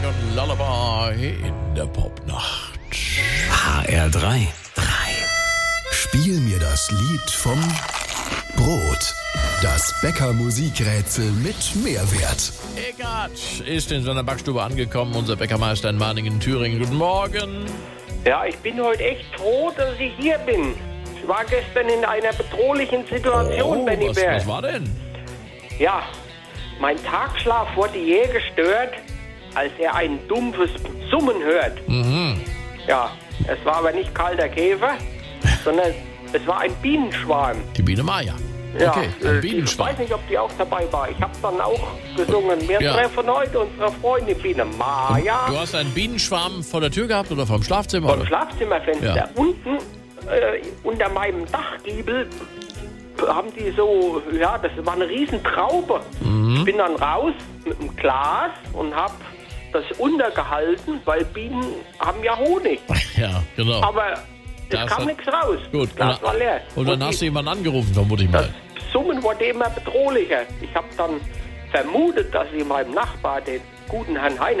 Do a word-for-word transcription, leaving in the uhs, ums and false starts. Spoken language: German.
und Lullaby in der Popnacht. H R drei. Spiel mir das Lied vom Brot. Das Bäcker-Musikrätsel mit Mehrwert. Eckart ist in seiner Backstube angekommen, unser Bäckermeister in Mahningen, Thüringen. Guten Morgen. Ja, ich bin heute echt froh, dass ich hier bin. Ich war gestern in einer bedrohlichen Situation, Oh, Benny was, Bär. was war denn? Ja, mein Tagschlaf wurde jäh gestört, als er ein dumpfes Summen hört. Mhm. Ja, es war aber nicht kalter Käfer, sondern es war ein Bienenschwarm. Die Biene Maya. Ja, Okay, äh, ein ich Bienenschwarm. weiß nicht, ob die auch dabei war. Ich habe dann auch gesungen. Wir Ja. treffen heute unsere Freundin Biene Maya Du hast einen Bienenschwarm vor der Tür gehabt oder vom Schlafzimmer? vom oder? Schlafzimmerfenster. Ja. Unten äh, unter meinem Dachgiebel haben die so, ja, das war eine Riesentraube. Mhm. Ich bin dann raus mit einem Glas und habe das untergehalten, weil Bienen haben ja Honig. Ja, genau. Aber Das es kam hat- nichts raus. Gut, Das Glas und, war leer. und dann die- hast du jemanden angerufen, vermute ich Das mal. Summen wurde immer bedrohlicher. Ich habe dann vermutet, dass sie meinem Nachbar, den guten Herrn Heine,